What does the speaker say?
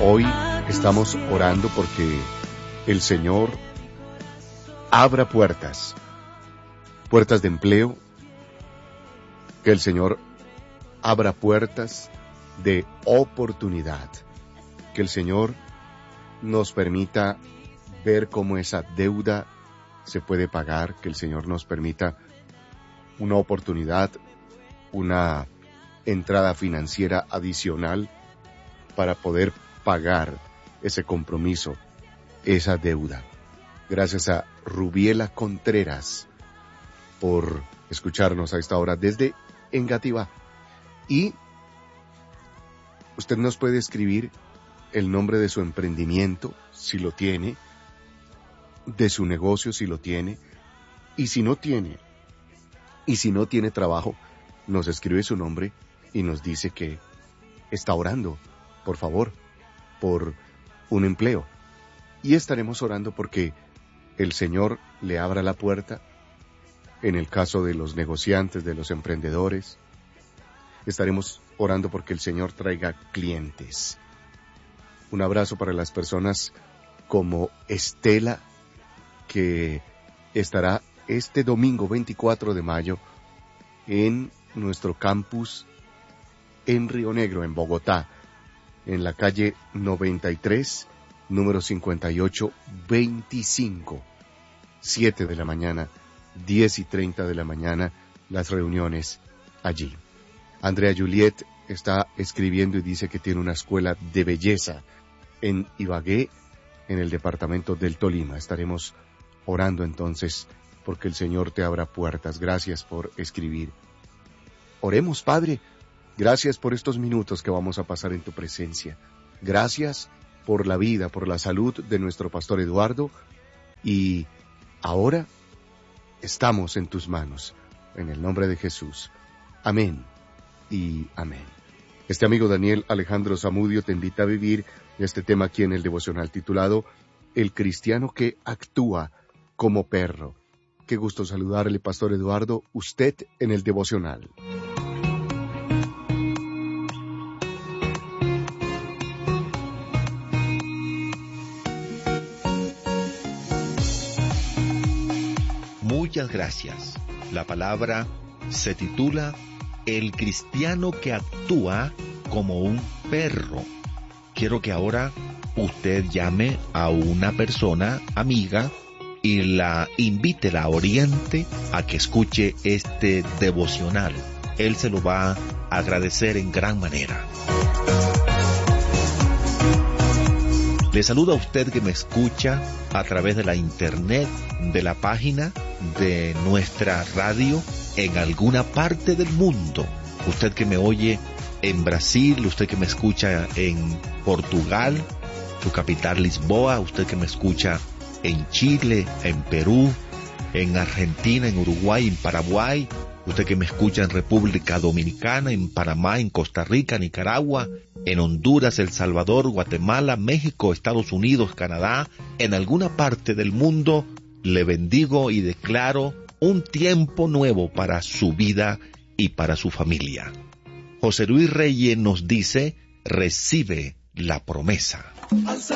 Hoy estamos orando porque el Señor abra puertas de empleo, que el Señor abra puertas de oportunidad, que el Señor nos permita ver cómo esa deuda se puede pagar, que el Señor nos permita una oportunidad, una entrada financiera adicional para poder pagar ese compromiso, esa deuda. Gracias a Rubiela Contreras por escucharnos a esta hora desde Engativá. Y usted nos puede escribir el nombre de su emprendimiento, si lo tiene, de su negocio, si lo tiene, y si no tiene trabajo, nos escribe su nombre y nos dice que está orando, por favor, por un empleo. Y estaremos orando porque el Señor le abra la puerta. En el caso de los negociantes, de los emprendedores, estaremos orando porque el Señor traiga clientes. Un abrazo para las personas como Estela, que estará este domingo 24 de mayo en nuestro campus en Río Negro, en Bogotá, en la calle 93, número 5825, 7 de la mañana, 10:30 de la mañana, las reuniones allí. Andrea Juliet está escribiendo y dice que tiene una escuela de belleza en Ibagué, en el departamento del Tolima. Estaremos orando entonces porque el Señor te abra puertas. Gracias por escribir. Oremos, Padre. Gracias por estos minutos que vamos a pasar en tu presencia. Gracias por la vida, por la salud de nuestro pastor Eduardo. Y ahora estamos en tus manos. En el nombre de Jesús. Amén y amén. Este amigo Daniel Alejandro Zamudio te invita a vivir este tema aquí en el devocional titulado El cristiano que actúa como perro. Qué gusto saludarle, pastor Eduardo, usted en el devocional. Muchas gracias. La palabra se titula El cristiano que actúa como un perro. Quiero que ahora usted llame a una persona amiga y la invite, la oriente a que escuche este devocional. Él se lo va a agradecer en gran manera. Le saluda a usted que me escucha a través de la internet, de la página de nuestra radio en alguna parte del mundo. Usted que me oye en Brasil, usted que me escucha en Portugal, su capital Lisboa, usted que me escucha en Chile, en Perú, en Argentina, en Uruguay, en Paraguay, usted que me escucha en República Dominicana, en Panamá, en Costa Rica, Nicaragua, en Honduras, El Salvador, Guatemala, México, Estados Unidos, Canadá, en alguna parte del mundo, le bendigo y declaro un tiempo nuevo para su vida y para su familia. José Luis Reyes nos dice, recibe la promesa.